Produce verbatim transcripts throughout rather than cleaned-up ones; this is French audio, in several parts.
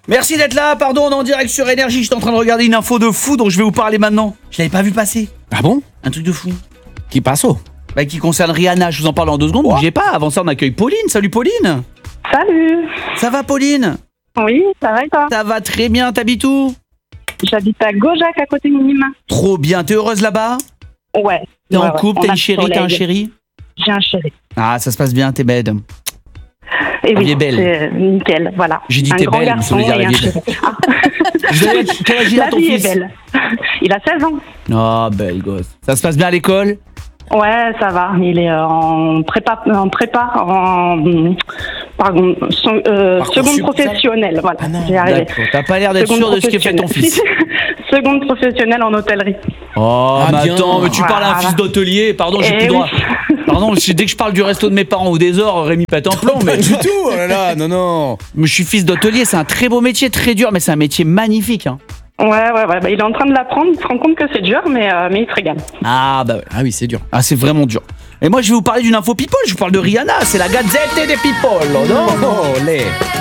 Merci d'être là, pardon, on est en direct sur Énergie, j'étais en train de regarder une info de fou dont je vais vous parler maintenant. Je l'avais pas vu passer. Ah bon? Un truc de fou. Qui passe au Bah qui concerne Rihanna, je vous en parle en deux secondes, bougez pas, avant ça on accueille Pauline. Salut Pauline. Salut. Ça va Pauline? Oui, ça va et toi? Ça va très bien, t'habites où? J'habite à Gaujac, à côté de Nîmes. Trop bien, t'es heureuse là-bas? Ouais. T'es ouais, en ouais. couple, On t'as a une chérie, le t'as un soleil. chéri? J'ai un chéri. Ah, ça se passe bien, t'es belle. Et Elle oui, est belle. c'est nickel, voilà. J'ai dit un t'es grand belle, garçon ça veut dire et la un vie est chéri. Ah. Vous avez- Quel âge il a La ton vie est fils? belle. Il a seize ans. Oh, belle gosse. Ça se passe bien à l'école? Ouais, ça va. Il est en prépa, en prépa, en pardon, son- euh, Parcours seconde sup, professionnelle. Voilà, Ah non, j'ai arrivé. D'accord, t'as pas l'air d'être Seconde sûr de ce que fait ton fils. professionnelle. Seconde professionnelle en hôtellerie. Oh, Ah, mais bien. attends, mais tu parles à un Voilà. fils d'hôtelier, pardon, j'ai Eh plus droit. oui. Pardon, c'est- dès que je parle du resto de mes parents ou des ors, Rémi pète un plomb, mais Pas du tout, oh là là, non, non. mais je suis fils d'hôtelier, c'est un très beau métier, très dur, mais c'est un métier magnifique. Hein. Ouais, ouais, ouais. Bah, il est en train de l'apprendre. Il se rend compte que c'est dur, mais, euh, mais il se régale. Ah bah ouais. Ah oui, c'est dur. Ah, c'est vraiment dur. Et moi, je vais vous parler d'une info people, je vous parle de Rihanna, c'est la Gazette des people, non? Oh, les.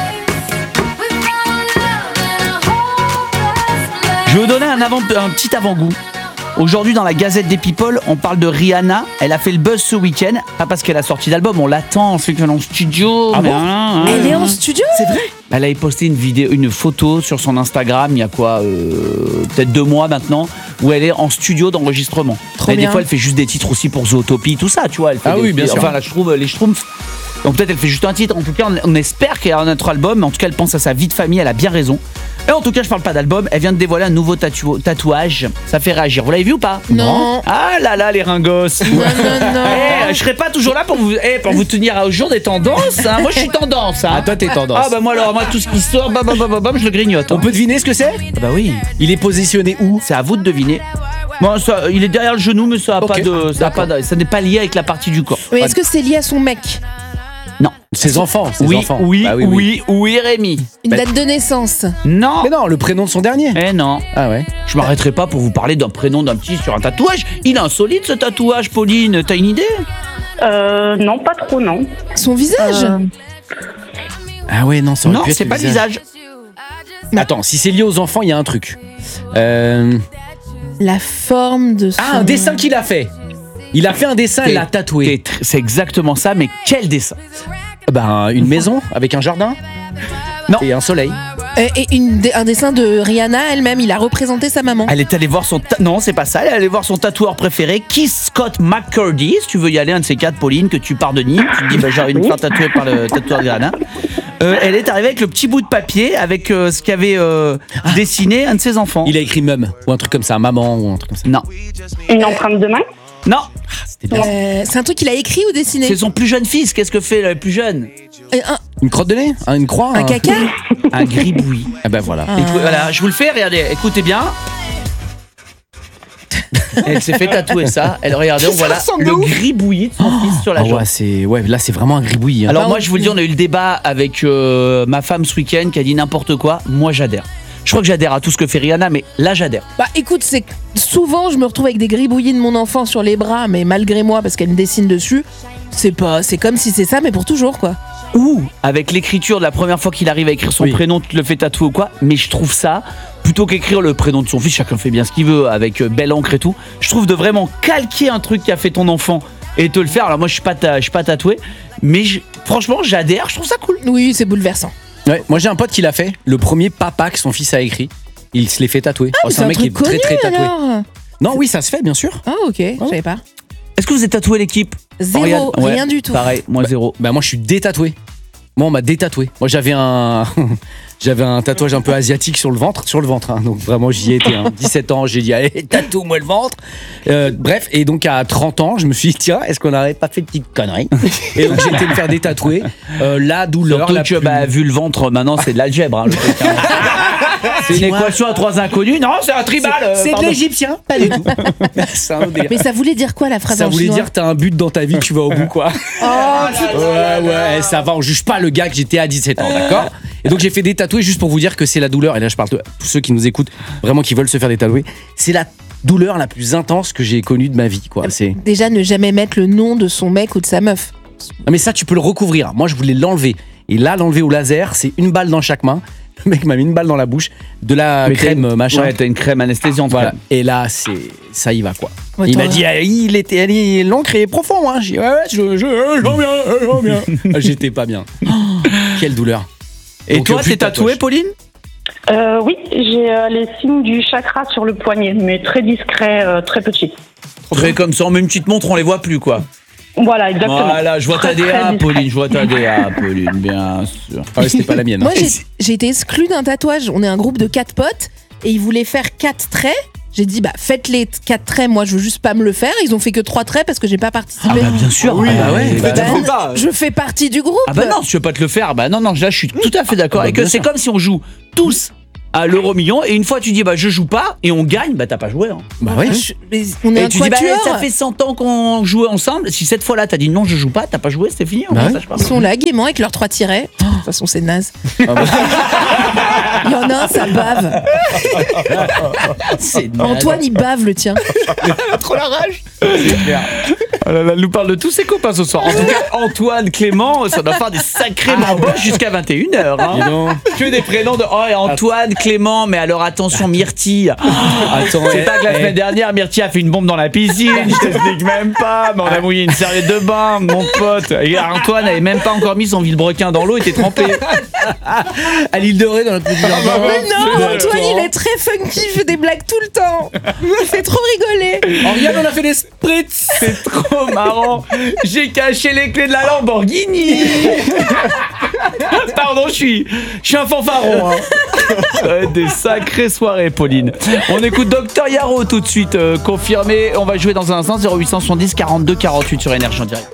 Je vais vous donner un, avant, un petit avant-goût. Aujourd'hui, dans la Gazette des People, on parle de Rihanna. Elle a fait le buzz ce week-end. Pas parce qu'elle a sorti d'album, on l'attend, c'est qu'elle est en studio. Ah mais bon hein, hein, Elle est hein. en studio? C'est vrai. Elle avait posté une vidéo, une photo sur son Instagram il y a quoi, euh, peut-être deux mois maintenant, où elle est en studio d'enregistrement. Trop Mais des bien. fois, elle fait juste des titres aussi pour Zootopie, tout ça, tu vois. Elle fait Ah des- oui, bien sûr. Enfin, là, je trouve les Schtroumpfs. Donc peut-être elle fait juste un titre. En tout cas, on, on espère qu'elle a un autre album. Mais en tout cas, elle pense à sa vie de famille. Elle a bien raison. Et en tout cas, je parle pas d'album. Elle vient de dévoiler un nouveau tatou- tatouage. Ça fait réagir. Vous l'avez vu ou pas? Non. Ah là là, les ringos. Non, non, non. Eh, je serai pas toujours là pour vous, eh, pour vous tenir au jour des tendances. Hein. Moi, je suis tendance. Hein. Ah, toi, t'es tendance. Ah bah moi alors moi tout ce qui sort, bam bam bam bam, bam, je le grignote. On Hein. peut deviner ce que c'est? Ah bah oui. Il est positionné où? C'est à vous de deviner. Bon, ça, il est derrière le genou, mais ça a Ok. pas de, ça a pas de- ça n'est pas lié avec la partie du corps. Mais est-ce que c'est lié à son mec? Non. Ses enfants, ses Oui, enfants. oui, Bah oui, oui, oui, Rémi. Une Bah- date de naissance? Non. Mais non, le prénom de son dernier. Eh non. Ah ouais. Je m'arrêterai pas pour vous parler d'un prénom d'un petit sur un tatouage. Il est insolite ce tatouage, Pauline. T'as une idée? Euh, non, pas trop, non. Son visage? Euh, Ah ouais, non, ça aurait Non, pu être c'est pas le visage. Attends, si c'est lié aux enfants, il y a un truc. Euh... La forme de son... Ah, un dessin qu'il a fait. Il a fait un dessin, il l'a tatoué. T'es tr- C'est exactement ça, mais quel dessin? Ben, une maison avec un jardin. Non. Et un soleil. Euh, et une, un dessin de Rihanna elle-même. Il a représenté sa maman. Elle est allée voir son... ta- Non, c'est pas ça. Elle est allée voir son tatoueur préféré, Keith Scott McCurdy. Si tu veux y aller, un de ces quatre, Pauline, que tu pars de Nîmes. Tu te dis, bah, j'ai envie de me faire tatouer par le tatoueur de Rihanna. Euh, elle est arrivée avec le petit bout de papier, avec euh, ce qu'avait euh, dessiné un de ses enfants. Il a écrit mum ou un truc comme ça, maman ou un truc comme ça. Non. une empreinte de main. Non. C'était bien. Euh, c'est un truc qu'il a écrit ou dessiné? C'est son plus jeune fils. Qu'est-ce que fait le plus jeune? Euh, un, Une crotte de nez, hein, une croix. un caca? Un gribouillis. Ah ben voilà. Ah. Écou- Voilà, je vous le fais, regardez, écoutez bien. Elle s'est fait tatouer ça. Elle regardez, on voit là ressemble de le ouf. gribouillis de son fils sur la Ah jambe. ouais, c'est ouais, là c'est vraiment un gribouillis. hein. Alors Bah, moi on- je vous le dis, on a eu le débat avec euh, ma femme ce week-end qui a dit n'importe quoi. Moi j'adhère. Je crois que j'adhère à tout ce que fait Rihanna, mais là j'adhère. Bah écoute, c'est que souvent je me retrouve avec des gribouillis de mon enfant sur les bras, mais malgré moi parce qu'elle me dessine dessus, c'est pas, c'est comme si c'est ça, mais pour toujours quoi. Ou avec l'écriture de la première fois qu'il arrive à écrire son Oui. prénom, tu te le fais tatouer ou quoi. Mais je trouve ça, plutôt qu'écrire le prénom de son fils, chacun fait bien ce qu'il veut avec euh, belle encre et tout. Je trouve de vraiment calquer un truc qu'a fait ton enfant et te le faire. Alors moi je suis pas, ta- je suis pas tatoué, mais je- franchement j'adhère, je trouve ça cool. Oui, c'est bouleversant. Ouais, moi j'ai un pote qui l'a fait. Le premier papa que son fils a écrit, il se l'est fait tatouer. Oh, Mais c'est un mec qui est truc très très connu, tatoué. alors. Non, oui, ça se fait bien sûr. Ah ok, je savais pas. Est-ce que vous êtes tatoué l'équipe? Zéro, Regarde, ouais, rien du tout. Pareil, moi zéro. Bah moi je suis détatoué. Moi on m'a détatoué. Moi j'avais un j'avais un tatouage un peu asiatique sur le ventre, sur le ventre. hein. Donc vraiment j'y étais. Hein. dix-sept ans, j'ai dit allez tatoue-moi le ventre. Euh, bref, et donc à trente ans, je me suis dit tiens, est-ce qu'on n'aurait pas fait de petites conneries? Et donc j'ai été me faire détatouer. Euh, la douleur, Surtout la que plus- bah, vu le ventre maintenant c'est de l'algèbre. Hein, le truc, hein. C'est une Dis-moi. équation à trois inconnus. Non, c'est un tribal. euh, C'est de pardon. l'égyptien, pas du tout. C'est un autre délire. Mais ça voulait dire quoi la phrase Ça en voulait chinois? dire que t'as un but dans ta vie, tu vas au bout quoi. Oh, Ouais, ouais, ça va, on juge pas le gars que j'étais à dix-sept ans, d'accord? Et donc j'ai fait des tatoués juste pour vous dire que c'est la douleur, et là je parle de tous ceux qui nous écoutent, vraiment qui veulent se faire des tatoués, c'est la douleur la plus intense que j'ai connue de ma vie, quoi. C'est... déjà ne jamais mettre le nom de son mec ou de sa meuf. Non, mais ça tu peux le recouvrir, moi je voulais l'enlever, et là l'enlever au laser, c'est une balle dans chaque main, Le mec m'a mis une balle dans la bouche, de la Mais t'as crème une- machin. Ouais, t'as une crème anesthésiante. Voilà. Voilà. Et là, c'est ça y va quoi. Ouais, il toi, m'a dit, ah, il était, allé- l'encre est profond. Hein. J'ai dit, ouais, ouais, je, je, je, je bien, je bien. Ah, J'étais pas bien. Oh, quelle douleur. Et Donc, toi, plus t'es de tatouée, tatouage. Pauline? Euh, oui, j'ai euh, les signes du chakra sur le poignet, mais très discret, euh, très petit. Très comme ça, on met une petite montre, on les voit plus, quoi. Voilà, exactement. Voilà, je vois ta Très, très D A, discret. Pauline, je vois ta D A, Pauline, bien sûr. Ah ouais, c'était pas la mienne. Moi, hein. j'ai j'ai été exclue d'un tatouage. On est un groupe de quatre potes et ils voulaient faire quatre traits. J'ai dit, bah, faites les quatre traits. Moi, je veux juste pas me le faire. Ils ont fait que trois traits parce que j'ai pas participé. Ah bah bien sûr. Oui, ah bah ouais. bah, bah- Ben, fais pas. je fais partie du groupe. Ah bah non, si tu veux pas te le faire, bah non, non, là je suis tout à fait d'accord. Ah bah et que bien c'est sûr. comme si on joue tous à l'euro million et une fois tu dis bah je joue pas et on gagne, bah t'as pas joué. Hein. Bah oui. Je- mais on est Et un tu dis bah quatuor. ça fait cent ans qu'on jouait ensemble. Si cette fois-là t'as dit non je joue pas, t'as pas joué, c'était fini. Bah hein, ouais. ça, je parle. Ils sont là gaiement avec leurs trois tirets. De toute façon, c'est naze. Ah bah, Il y en a un, ça bave. C'est Antoine, il bave le tien. Trop la rage. Oh là là, elle nous parle de tous ses copains ce soir. En tout cas, Antoine, Clément, ça doit faire des sacrés mamboches jusqu'à vingt et une heures. dis donc. Que des prénoms de. Oh, et Antoine, Clément, mais alors attention, Myrtille. Attends, C'est eh, pas que la eh, semaine dernière, Myrtille a fait une bombe dans la piscine. Je t'explique même pas. Mais on a mouillé une serviette de bain, mon pote. Et Antoine avait même pas encore mis son vilebrequin dans l'eau, il était trempé. à l'île de Ré dans le petit jardin. Mais non, c'est Antoine, d'accord. il est très funky, il fait des blagues tout le temps. Il fait trop rigoler. Oh, regarde, on a fait des spritz. C'est trop marrant. J'ai caché les clés de la Lamborghini. Pardon, je suis, je suis un fanfaron. Hein. Ouais, des sacrées soirées, Pauline. On écoute Docteur Yaro tout de suite, euh, confirmé. On va jouer dans un instant. zéro huit cent soixante-dix quarante-deux quarante-huit sur Énergie en direct.